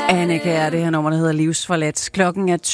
Annika er det her nummer, der hedder Livsforladt. Klokken er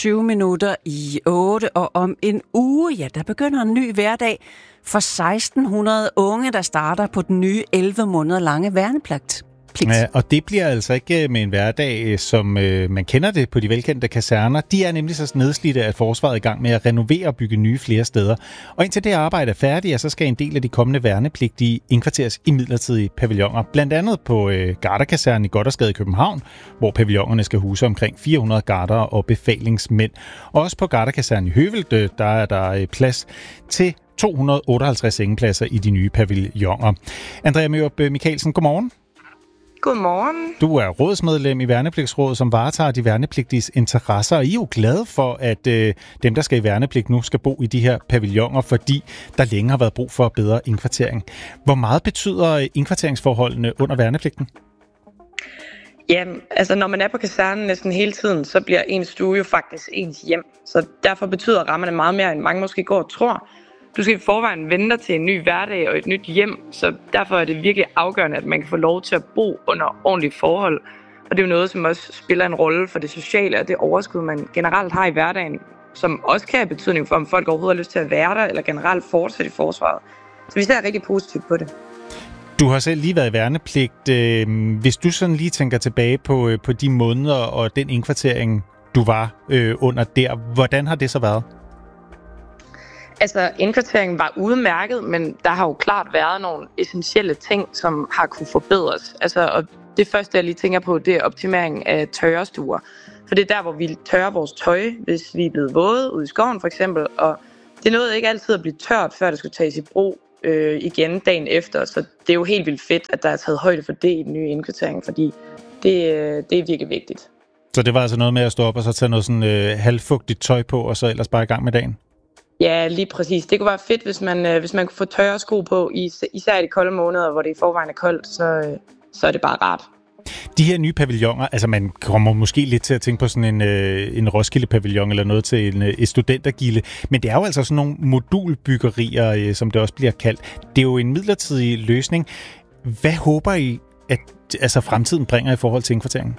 7:20, og om en uge, der begynder en ny hverdag for 1600 unge, der starter på den nye 11 måneder lange værnepligt. Ja, og det bliver altså ikke med en hverdag, som man kender det på de velkendte kaserner. De er nemlig så nedslidte, at forsvaret er i gang med at renovere og bygge nye flere steder. Og indtil det arbejde er færdigt, så skal en del af de kommende værnepligtige indkvarteres i midlertidige pavilloner. Blandt andet på Garderkasernen i Gothersgade i København, hvor pavillonerne skal huse omkring 400 garder og befalingsmænd. Og også på Garderkasernen i Høvelte, der er der plads til 258 sengepladser i de nye pavilloner. Andrea Mørup Mikkelsen, godmorgen. Godmorgen. Du er rådsmedlem i Værnepligtsrådet, som varetager de værnepligtiges interesser, og I er jo glade for, at dem, der skal i værnepligt nu, skal bo i de her pavilloner, fordi der længe har været brug for bedre indkvartering. Hvor meget betyder indkvarteringsforholdene under værnepligten? Jamen, altså når man er på kasernen næsten hele tiden, så bliver ens stue jo faktisk ens hjem. Så derfor betyder rammerne meget mere, end mange måske går og tror. Du skal i forvejen vende dig til en ny hverdag og et nyt hjem, så derfor er det virkelig afgørende, at man kan få lov til at bo under ordentlige forhold. Og det er jo noget, som også spiller en rolle for det sociale og det overskud, man generelt har i hverdagen, som også kan have betydning for, om folk overhovedet har lyst til at være der, eller generelt fortsætte i forsvaret. Så vi ser rigtig positivt på det. Du har selv lige været i værnepligt. Hvis du sådan lige tænker tilbage på de måneder og den indkvartering, du var under der, hvordan har det så været? Altså, indkvarteringen var udmærket, men der har jo klart været nogle essentielle ting, som har kunne forbedres. Altså, og det første, jeg lige tænker på, det er optimering af tørrestuer. For det er der, hvor vi tørrer vores tøj, hvis vi er blevet våde ude i skoven for eksempel. Og det nåede ikke altid at blive tørt, før det skulle tages i brug igen dagen efter. Så det er jo helt vildt fedt, at der er taget højde for det i den nye indkvartering, fordi det er virkelig vigtigt. Så det var altså noget med at stå op og så tage noget sådan halvfugtigt tøj på, og så ellers bare i gang med dagen? Ja, lige præcis. Det kunne være fedt, hvis man kunne få tørre sko på, især i de kolde måneder, hvor det i forvejen er koldt, så er det bare rart. De her nye pavilloner, altså man kommer måske lidt til at tænke på sådan en Roskilde-pavillon eller noget til et studentergilde, men det er jo altså sådan nogle modulbyggerier, som det også bliver kaldt. Det er jo en midlertidig løsning. Hvad håber I, at altså fremtiden bringer i forhold til indkvarteringen?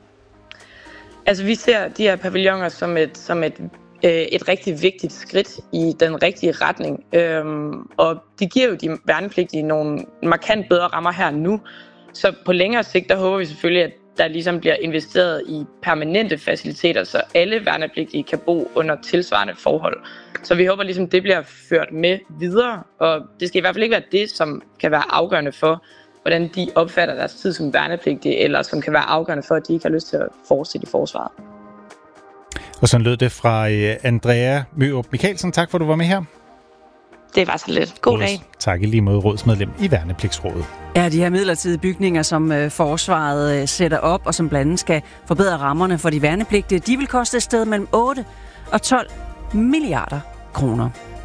Altså vi ser de her pavilloner som et rigtig vigtigt skridt i den rigtige retning. Og det giver jo de værnepligtige nogle markant bedre rammer her nu. Så på længere sigt, der håber vi selvfølgelig, at der ligesom bliver investeret i permanente faciliteter, så alle værnepligtige kan bo under tilsvarende forhold. Så vi håber ligesom, det bliver ført med videre, og det skal i hvert fald ikke være det, som kan være afgørende for, hvordan de opfatter deres tid som værnepligtige, eller som kan være afgørende for, at de ikke har lyst til at fortsætte i forsvaret. Og sådan lød det fra Andrea Mørup Mikkelsen. Tak for, at du var med her. Det var så lidt. God dag. Tak i lige måde, rådsmedlem i Værnepligtsrådet. Ja, de her midlertidige bygninger, som forsvaret sætter op, og som blandt andet skal forbedre rammerne for de værnepligtige, de vil koste et sted mellem 8 og 12 milliarder kroner.